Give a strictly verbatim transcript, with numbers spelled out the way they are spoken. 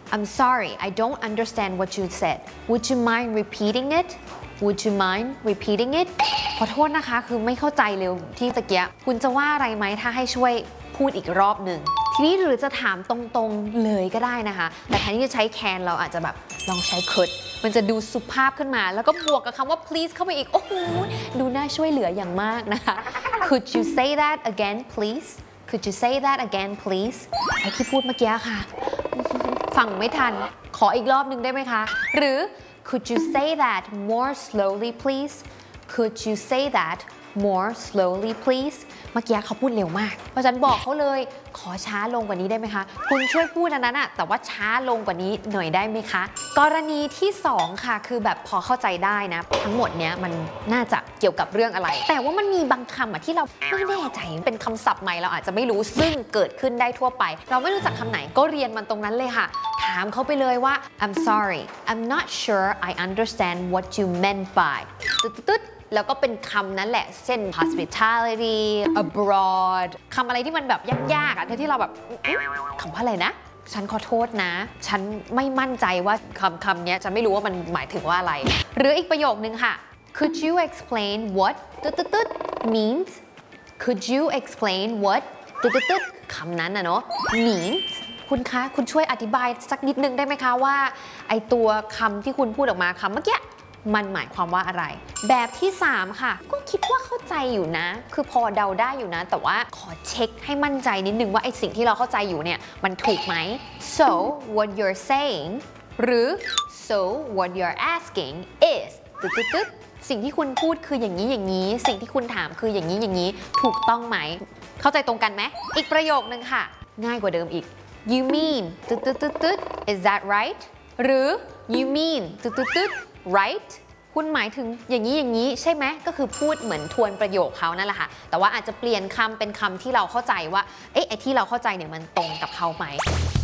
I'm sorry I don't understand what you said would you mind repeating it would you mind repeating it ขอโทษนะคะคือไม่เข้าใจเลยที่ตะเกียคุณจะว่าอะไรไหมถ้าให้ช่วยพูดอีกรอบหนึ่งทีนี้หรือจะถามตรงๆเลยก็ได้นะคะแต่แทนที่จะใช้ can เราอาจจะแบบลองใช้ could มันจะดูสุภาพขึ้นมาแล้วก็บวกกับคำว่า please เข้าไปอีกโอ้โหดูน่าช่วยเหลืออย่างมากนะคะ Could you say that again please Could you say that again please ไอ้ที่พูดเมื่อกี้ค่ะฟังไม่ทันขออีกรอบหนึ่งได้ไหมคะหรือ Could you say that more slowly please Could you say that more slowly please เมื่อกี้เขาพูดเร็วมากเพราะฉะนั้นบอกเขาเลยขอช้าลงกว่านี้ได้ไหมคะคุณช่วยพูดอันนั้นอะแต่ว่าช้าลงกว่านี้หน่อยได้ไหมคะกรณีที่สองค่ะคือแบบพอเข้าใจได้นะทั้งหมดเนี้ยมันน่าจะเกี่ยวกับเรื่องอะไรแต่ว่ามันมีบางคำอะที่เราไม่แน่ใจเป็นคำศัพท์ใหม่เราอาจจะไม่รู้ซึ่งเกิดขึ้นได้ทั่วไปเราไม่รู้จักคำไหนก็เรียนมันตรงนั้นเลยค่ะถามเขาไปเลยว่า I'm sorry I'm not sure I understand what you meant by ตึ๊ดแล้วก็เป็นคำนั้นแหละเช่น hospitality abroad คำอะไรที่มันแบบยากๆอ่ะที่เราแบบคำว่าอะไรนะฉันขอโทษนะฉันไม่มั่นใจว่าคำคำนี้ฉันไม่รู้ว่ามันหมายถึงว่าอะไรหรืออีกประโยคนึงค่ะ Could you explain what ตึ๊ดตึ๊ด means Could you explain what ตึ๊ดตึ๊ดคำนั้นนะเนาะ means คุณคะคุณช่วยอธิบายสักนิดนึงได้ไหมคะว่าไอตัวคำที่คุณพูดออกมาคำเมื่อกี้มันหมายความว่าอะไรแบบที่สามค่ะก็คิดว่าเข้าใจอยู่นะคือพอเดาได้อยู่นะแต่ว่าขอเช็คให้มั่นใจนิดนึงว่าไอสิ่งที่เราเข้าใจอยู่เนี่ยมันถูกไหม so what you're saying หรือ so what you're asking is ตึ๊ดตึ๊ดตึ๊ดสิ่งที่คุณพูดคืออย่างนี้อย่างนี้สิ่งที่คุณถามคืออย่างนี้อย่างนี้ถูกต้องไหมเข้าใจตรงกันไหมอีกประโยคนึงค่ะง่ายกว่าเดิมอีก you mean ตึ๊ดตึ๊ดตึ๊ดตึ๊ด is that right หรือ you mean ตึ๊ดตึ๊ดตึ๊ดright คุณหมายถึงอย่างนี้อย่างนี้ใช่ไหมก็คือพูดเหมือนทวนประโยคเขานั่นแหละค่ะแต่ว่าอาจจะเปลี่ยนคำเป็นคำที่เราเข้าใจว่าเอ๊ะไอ้ที่เราเข้าใจเนี่ยมันตรงกับเขาไหม